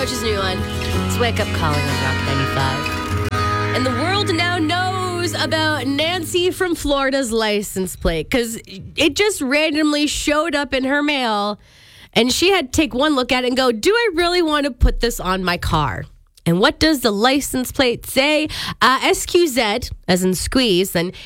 Roach's new one. It's Wake Up Calling on Rock 95. And the world now knows about Nancy from Florida's license plate because it just randomly showed up in her mail. And she had to take one look at it and go, do I really want to put this on my car? And what does the license plate say? SQZ, as in squeeze, and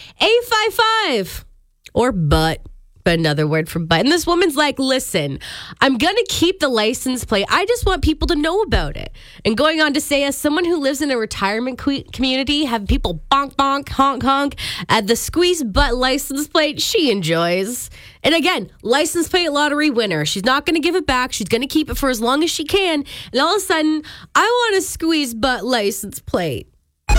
A55, or butt. But another word for butt. And this woman's like, listen, I'm going to keep the license plate. I just want people to know about it. And going on to say, as someone who lives in a retirement community, have people bonk, bonk, honk, honk at the squeeze butt license plate she enjoys. And again, license plate lottery winner. She's not going to give it back. She's going to keep it for as long as she can. And all of a sudden, I want a squeeze butt license plate.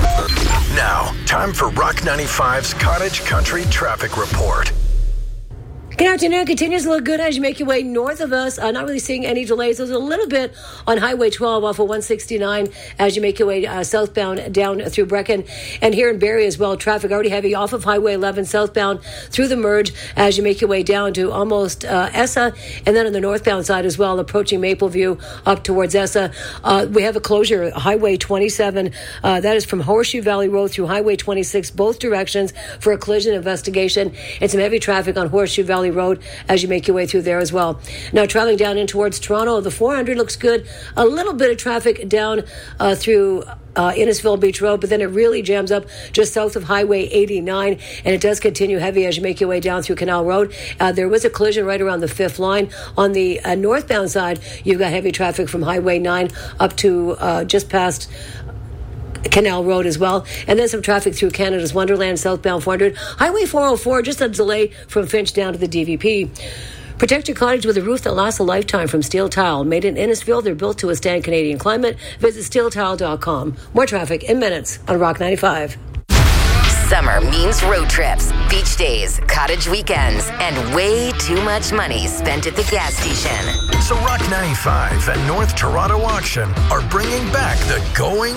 Now, time for Rock 95's Cottage Country Traffic Report. Good afternoon. Continues to look good as you make your way north of us. Not really seeing any delays. There's a little bit on Highway 12 off of 169 as you make your way southbound down through Brecken. And here in Barrie as well, traffic already heavy off of Highway 11 southbound through the merge as you make your way down to almost Essa. And then on the northbound side as well, approaching Mapleview up towards Essa. We have a closure, Highway 27. That is from Horseshoe Valley Road through Highway 26, both directions for a collision investigation. And some heavy traffic on Horseshoe Valley Road as you make your way through there as well. Now traveling down in towards Toronto, the 400 looks good. A little bit of traffic down through Innisfil Beach Road, but then it really jams up just south of Highway 89, and it does continue heavy as you make your way down through Canal Road. There was a collision right around the 5th line. On the northbound side, you've got heavy traffic from Highway 9 up to just past Canal Road as well, and then some traffic through Canada's Wonderland southbound 400. Highway 404, just a delay from Finch down to the DVP. Protect your cottage with a roof that lasts a lifetime from Steel Tile. Made in Innisfil, they're built to withstand Canadian climate. Visit steeltile.com. More traffic in minutes on Rock 95. Summer means road trips, beach days, cottage weekends, and way too much money spent at the gas station. So Rock 95 and North Toronto Auction are bringing back the Going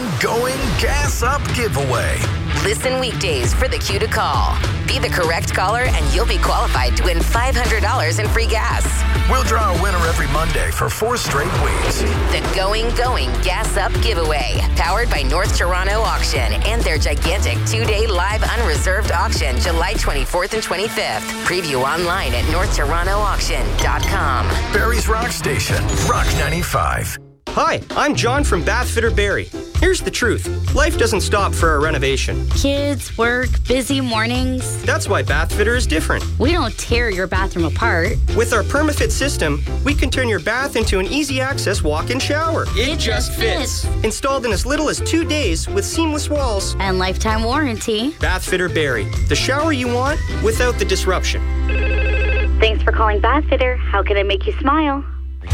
Gas Up giveaway. Listen weekdays for the cue to call. Be the correct caller and you'll be qualified to win $500 in free gas. We'll draw a winner every Monday for 4 straight weeks. The Going Gas Up giveaway, powered by North Toronto Auction and their gigantic 2-day live unreserved auction July 24th and 25th. Preview online at northtorontoauction.com. Barrie's Rock Station, Rock 95. Hi, I'm John from Bathfitter Barrie. Here's the truth. Life doesn't stop for a renovation. Kids, work, busy mornings. That's why Bathfitter is different. We don't tear your bathroom apart. With our PermaFit system, we can turn your bath into an easy-access walk-in shower. It just fits. Installed in as little as 2 days with seamless walls. And lifetime warranty. Bathfitter Barrie. The shower you want without the disruption. Thanks for calling Bathfitter. How can I make you smile?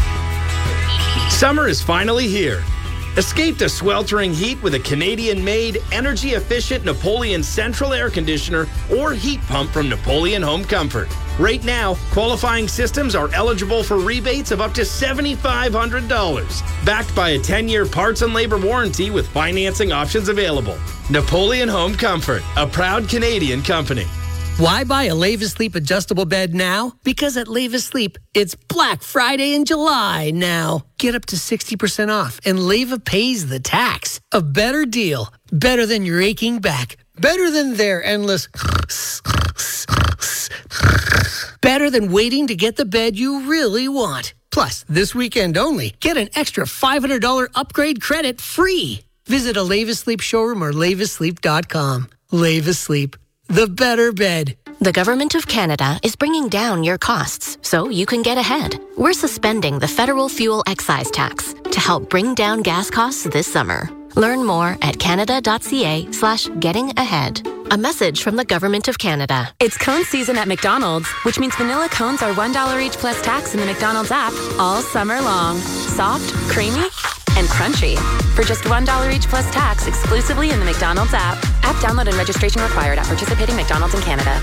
Summer is finally here. Escape the sweltering heat with a Canadian-made, energy-efficient Napoleon Central Air Conditioner or heat pump from Napoleon Home Comfort. Right now, qualifying systems are eligible for rebates of up to $7,500. Backed by a 10-year parts and labor warranty with financing options available. Napoleon Home Comfort, a proud Canadian company. Why buy a Levis Sleep adjustable bed now? Because at Levis Sleep, it's Black Friday in July now. Get up to 60% off and Leva pays the tax. A better deal. Better than your aching back. Better than their endless... Better than waiting to get the bed you really want. Plus, this weekend only, get an extra $500 upgrade credit free. Visit a Levis Sleep showroom or levissleep.com. Levis Sleep. The better bed. The Government of Canada is bringing down your costs so you can get ahead. We're suspending the federal fuel excise tax to help bring down gas costs this summer. Learn more at canada.ca/gettingahead. A message from the Government of Canada. It's cone season at McDonald's, which means vanilla cones are $1 each plus tax in the McDonald's app all summer long. Soft, creamy, and crunchy. For just $1 each plus tax exclusively in the McDonald's app. App download and registration required at participating McDonald's in Canada.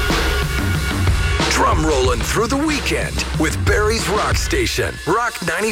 Drum rolling through the weekend with Barrie's Rock Station, Rock 95.